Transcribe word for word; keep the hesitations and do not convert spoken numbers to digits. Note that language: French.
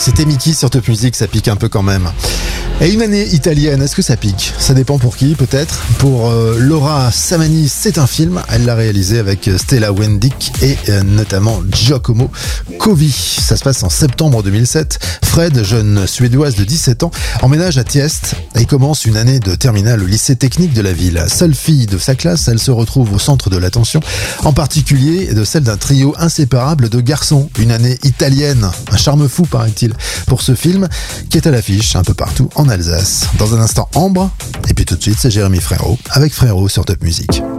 C'était Mickey sur Top Music, ça pique un peu quand même. Et une année italienne, est-ce que ça pique? Ça dépend pour qui, peut-être. Pour euh, Laura Samani, c'est un film. Elle l'a réalisé avec Stella Wendick et euh, notamment Giacomo Covi. Ça se passe en septembre deux mille sept. Fred, jeune suédoise de dix-sept ans, emménage à Tiest et commence une année de terminale au lycée technique de la ville. Seule fille de sa classe, elle se retrouve au centre de l'attention, en particulier de celle d'un trio inséparable de garçons. Une année italienne, un charme fou paraît-il, pour ce film qui est à l'affiche un peu partout en Alsace. Dans un instant, Ambre, et puis tout de suite, c'est Jérémy Frérot avec Frérot sur Top Music.